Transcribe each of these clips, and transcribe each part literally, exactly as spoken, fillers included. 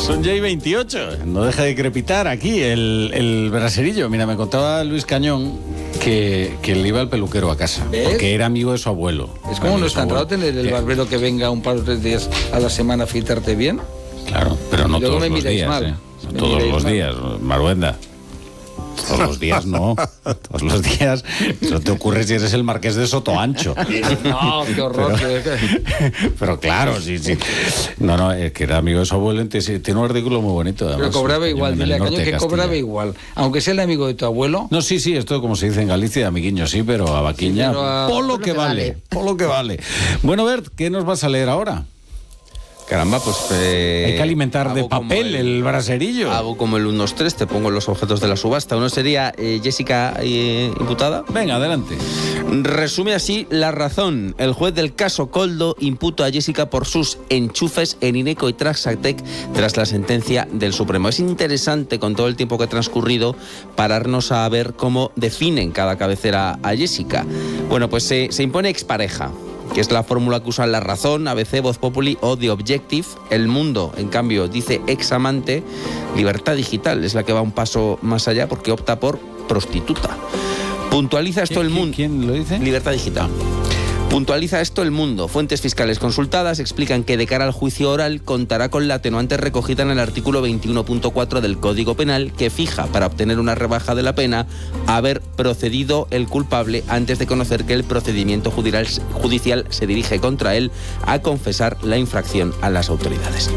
Son ya y veintiocho. No deja de crepitar aquí el, el braserillo. Mira, me contaba Luis Cañón que, que le iba al peluquero a casa. ¿Ves? Porque era amigo de su abuelo. Es como no es tan raro tener el ¿Qué? barbero que venga un par o tres días a la semana a afeitarte bien. Claro, pero no Luego todos me los miráis días. mal. ¿eh? Me Todos miráis los mal. días, Maruenda. Todos los días no. Todos los días. Eso te ocurre si eres el marqués de Sotoancho. No, qué horror. Pero, pero claro, sí, sí. No, no, es que era amigo de su abuelo, entonces tiene un artículo muy bonito. Pero Además, cobraba en igual, el dile a norte Cañón de que Castilla. cobraba igual. Aunque sea el amigo de tu abuelo. No, sí, sí, esto como se dice en Galicia, amiguiño, sí, pero a vaquiña, Sí, pero a- por lo que vale, por lo que vale. Bueno, Bert, ¿qué nos vas a leer ahora? Caramba, pues... Eh, Hay que alimentar de hago como papel el, braserillo. Hago como el uno dos tres, te pongo los objetos de la subasta. Uno sería eh, Jessica eh, imputada. Venga, adelante. Resume así La Razón. El juez del caso Koldo imputa a Jessica por sus enchufes en Ineco y Traxatec tras la sentencia del Supremo. Es interesante, con todo el tiempo que ha transcurrido, pararnos a ver cómo definen cada cabecera a Jessica. Bueno, pues se, se impone expareja, que es la fórmula que usan La Razón, A B C, Voz Populi o The Objective. El Mundo, en cambio, dice examante. Libertad Digital es la que va un paso más allá porque opta por prostituta. Puntualiza esto El Mundo. ¿Quién lo dice? Libertad Digital. Puntualiza esto El Mundo. Fuentes fiscales consultadas explican que de cara al juicio oral contará con la atenuante recogida en el artículo veintiuno punto cuatro del Código Penal, que fija, para obtener una rebaja de la pena, haber procedido el culpable antes de conocer que el procedimiento judicial, judicial se dirige contra él a confesar la infracción a las autoridades.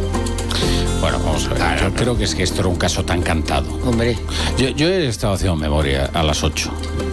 Bueno, vamos a ver. Yo creo que es que esto era un caso tan cantado. Hombre. Yo, yo he estado haciendo memoria a las ocho.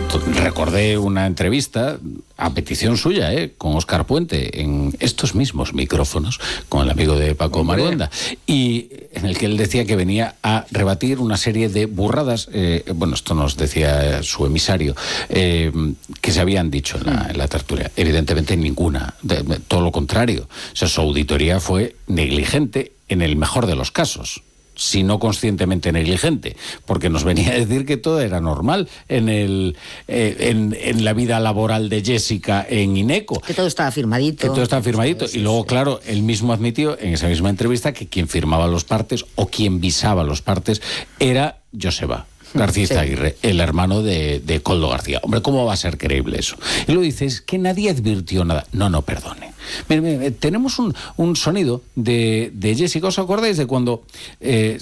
Recordé una entrevista a petición suya, ¿eh? Con Óscar Puente, en estos mismos micrófonos, con el amigo de Paco Hombre. Maruenda, y en el que él decía que venía a rebatir una serie de burradas, eh, bueno, esto nos decía su emisario, eh, que se habían dicho en la, en la tertulia. Evidentemente ninguna, de, de, todo lo contrario. O sea, su auditoría fue negligente en el mejor de los casos, si no conscientemente negligente, porque nos venía a decir que todo era normal en el eh, en, en la vida laboral de Jessica en Ineco. Que todo estaba firmadito. Que todo estaba firmadito. Sí, sí, y luego, sí. claro, él mismo admitió en esa misma entrevista que quien firmaba los partes o quien visaba los partes era Joseba García Sí. Aguirre, el hermano de, de Koldo García. Hombre, ¿cómo va a ser creíble eso? Y luego dices que nadie advirtió nada. No, no, perdone. Mire, mire, tenemos un, un sonido de, de Jessica. ¿Os acordáis de cuando eh,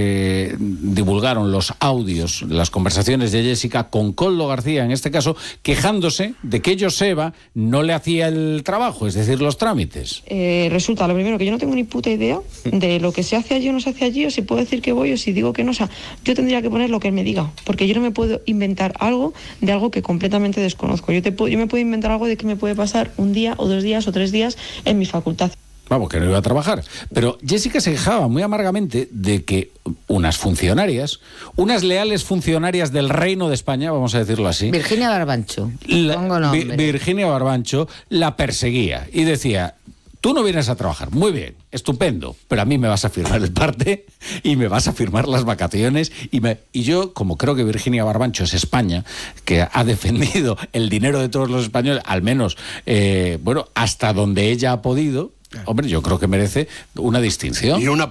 se divulgaron los audios, las conversaciones de Jessica con Koldo García, en este caso, quejándose de que Joseba no le hacía el trabajo, es decir, los trámites? Eh, resulta, lo primero, que yo no tengo ni puta idea de lo que se hace allí o no se hace allí, o si puedo decir que voy o si digo que no. O sea, yo tendría que poner lo que él me diga, porque yo no me puedo inventar algo de algo que completamente desconozco. Yo, te puedo, yo me puedo inventar algo de que me puede pasar un día o dos días o tres días en mi facultad. Vamos, que no iba a trabajar. Pero Jessica se quejaba muy amargamente de que unas funcionarias, unas leales funcionarias del Reino de España, vamos a decirlo así, Virginia Barbancho. la- Pongo nombre. Vi- Virginia Barbancho, la perseguía y decía: tú no vienes a trabajar, muy bien, estupendo, pero a mí me vas a firmar el parte y me vas a firmar las vacaciones. Y, me, y yo, como creo que Virginia Barbancho es España, que ha defendido el dinero de todos los españoles, al menos, eh, bueno, hasta donde ella ha podido, hombre, yo creo que merece una distinción. Y una